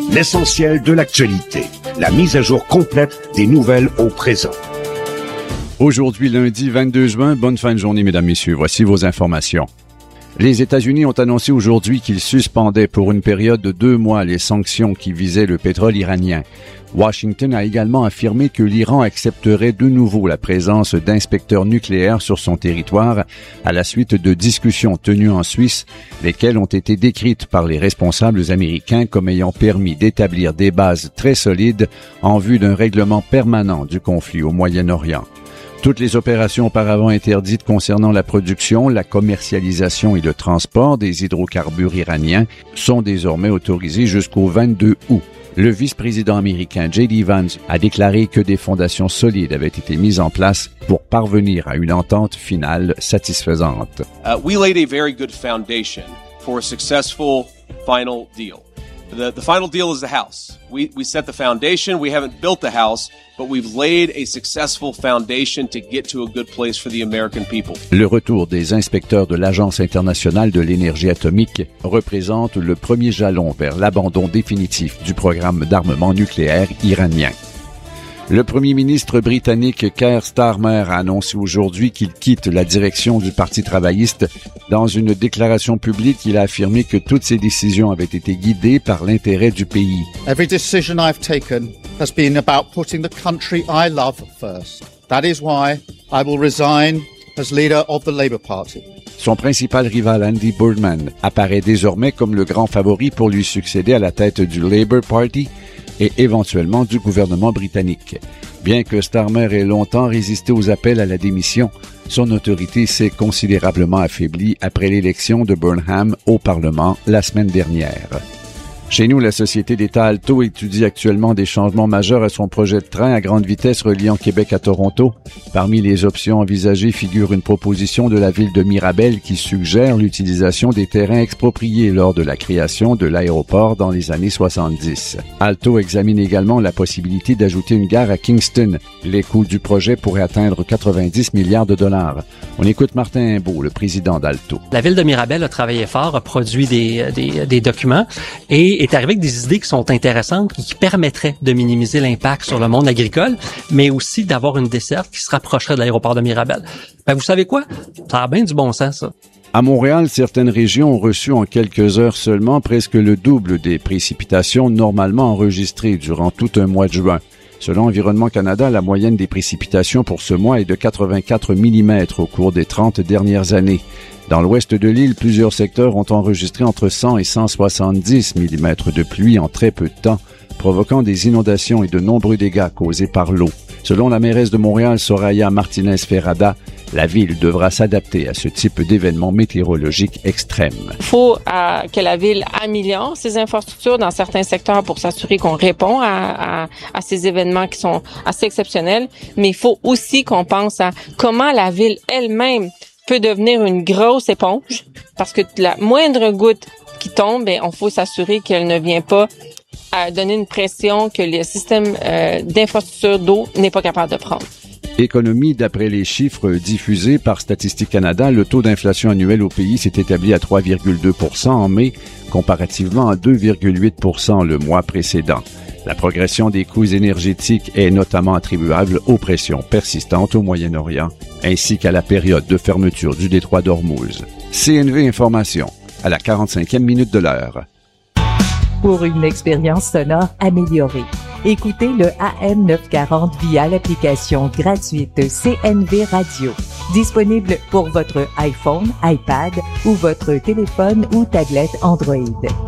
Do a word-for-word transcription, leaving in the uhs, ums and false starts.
L'essentiel de l'actualité. La mise à jour complète des nouvelles au présent. Aujourd'hui, lundi vingt-deux juin, bonne fin de journée, mesdames, messieurs. Voici vos informations. Les États-Unis ont annoncé aujourd'hui qu'ils suspendaient pour une période de deux mois les sanctions qui visaient le pétrole iranien. Washington a également affirmé que l'Iran accepterait de nouveau la présence d'inspecteurs nucléaires sur son territoire à la suite de discussions tenues en Suisse, lesquelles ont été décrites par les responsables américains comme ayant permis d'établir des bases très solides en vue d'un règlement permanent du conflit au Moyen-Orient. Toutes les opérations auparavant interdites concernant la production, la commercialisation et le transport des hydrocarbures iraniens sont désormais autorisées jusqu'au vingt-deux août. Le vice-président américain J D Vance a déclaré que des fondations solides avaient été mises en place pour parvenir à une entente finale satisfaisante. Uh, we laid a very good foundation for a successful final deal. The, the final deal is the house. We, we set the foundation. We haven't built the house, but we've laid a successful foundation to get to a good place for the American people. Le retour des inspecteurs de l'Agence internationale de l'énergie atomique représente le premier jalon vers l'abandon définitif du programme d'armement nucléaire iranien. Le premier ministre britannique Keir Starmer a annoncé aujourd'hui qu'il quitte la direction du Parti travailliste. Dans une déclaration publique, il a affirmé que toutes ses décisions avaient été guidées par l'intérêt du pays. Every decision I've taken has been about putting the country I love first. That is why I will resign as leader of the Labour Party. Son principal rival Andy Boardman apparaît désormais comme le grand favori pour lui succéder à la tête du Labour Party et éventuellement du gouvernement britannique. Bien que Starmer ait longtemps résisté aux appels à la démission, son autorité s'est considérablement affaiblie après l'élection de Burnham au Parlement la semaine dernière. Chez nous, la société d'État Alto étudie actuellement des changements majeurs à son projet de train à grande vitesse reliant Québec à Toronto. Parmi les options envisagées figure une proposition de la ville de Mirabel qui suggère l'utilisation des terrains expropriés lors de la création de l'aéroport dans les années soixante-dix. Alto examine également la possibilité d'ajouter une gare à Kingston. Les coûts du projet pourraient atteindre quatre-vingt-dix milliards de dollars. On écoute Martin Imbeau, le président d'Alto. La ville de Mirabel a travaillé fort, a produit des, des, des documents et est arrivé avec des idées qui sont intéressantes et qui permettraient de minimiser l'impact sur le monde agricole, mais aussi d'avoir une desserte qui se rapprocherait de l'aéroport de Mirabel. Ben, vous savez quoi? Ça a bien du bon sens, ça. À Montréal, certaines régions ont reçu en quelques heures seulement presque le double des précipitations normalement enregistrées durant tout un mois de juin. Selon Environnement Canada, la moyenne des précipitations pour ce mois est de quatre-vingt-quatre millimètres au cours des trente dernières années. Dans l'ouest de l'île, plusieurs secteurs ont enregistré entre cent et cent soixante-dix millimètres de pluie en très peu de temps, provoquant des inondations et de nombreux dégâts causés par l'eau. Selon la mairesse de Montréal, Soraya Martinez-Ferrada, la ville devra s'adapter à ce type d'événements météorologiques extrêmes. Il faut euh, que la ville améliore ses infrastructures dans certains secteurs pour s'assurer qu'on répond à, à, à ces événements qui sont assez exceptionnels, mais il faut aussi qu'on pense à comment la ville elle-même peut devenir une grosse éponge, parce que la moindre goutte qui tombe, ben, on faut s'assurer qu'elle ne vient pas à donner une pression que le système euh, d'infrastructure d'eau n'est pas capable de prendre. Économie, d'après les chiffres diffusés par Statistique Canada, le taux d'inflation annuel au pays s'est établi à trois virgule deux pour cent en mai, comparativement à deux virgule huit pour cent le mois précédent. La progression des coûts énergétiques est notamment attribuable aux pressions persistantes au Moyen-Orient, ainsi qu'à la période de fermeture du détroit d'Ormuz. C N V Information, à la quarante-cinquième minute de l'heure. Pour une expérience sonore améliorée, écoutez le A M neuf cent quarante via l'application gratuite C N V Radio, disponible pour votre iPhone, iPad ou votre téléphone ou tablette Android.